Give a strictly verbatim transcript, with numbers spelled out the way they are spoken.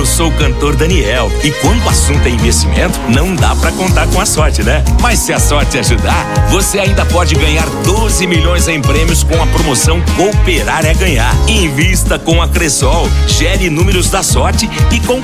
Eu sou o cantor Daniel e quando o assunto é investimento, não dá pra contar com a sorte, né? Mas se a sorte ajudar, você ainda pode ganhar doze milhões em prêmios com a promoção Cooperar é Ganhar. Invista com a Cressol, gere números da sorte e com